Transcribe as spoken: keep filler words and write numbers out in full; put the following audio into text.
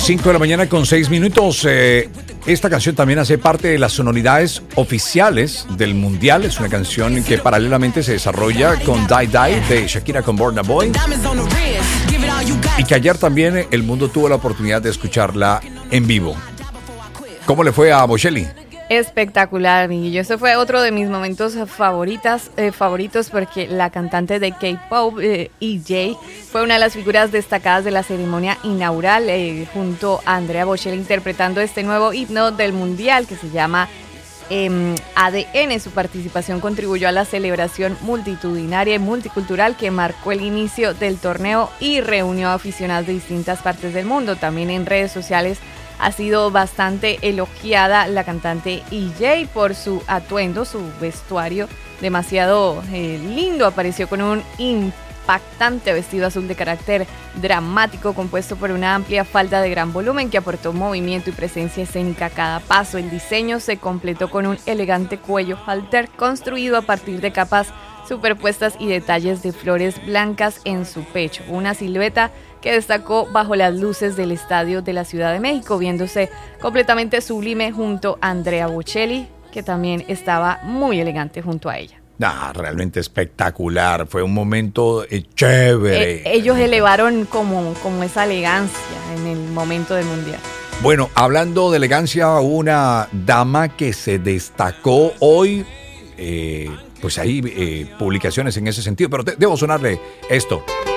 cinco de la mañana con seis minutos. Eh, esta canción también hace parte de las sonoridades oficiales del Mundial. Es una canción que paralelamente se desarrolla con Die Die de Shakira con Burna Boy. Y que ayer también el mundo tuvo la oportunidad de escucharla en vivo. ¿Cómo le fue a Bocelli? Espectacular, amiguillo. Este fue otro de mis momentos favoritas, eh, favoritos porque la cantante de K-pop, eh, E J, fue una de las figuras destacadas de la ceremonia inaugural, eh, junto a Andrea Bocelli, interpretando este nuevo himno del Mundial que se llama eh, A D N. Su participación contribuyó a la celebración multitudinaria y multicultural que marcó el inicio del torneo y reunió a aficionados de distintas partes del mundo. También en redes sociales ha sido bastante elogiada la cantante E J por su atuendo, su vestuario demasiado eh, lindo. Apareció con un impactante vestido azul de carácter dramático compuesto por una amplia falda de gran volumen que aportó movimiento y presencia escénica a cada paso. El diseño se completó con un elegante cuello halter construido a partir de capas superpuestas y detalles de flores blancas en su pecho. Una silueta que destacó bajo las luces del estadio de la Ciudad de México, viéndose completamente sublime junto a Andrea Bocelli, que también estaba muy elegante junto a ella. Ah, realmente espectacular. Fue un momento eh, chévere. Eh, ellos elevaron como, como esa elegancia en el momento del Mundial. Bueno, hablando de elegancia, una dama que se destacó hoy. Eh, pues hay eh, publicaciones en ese sentido, pero te, debo sonarle esto.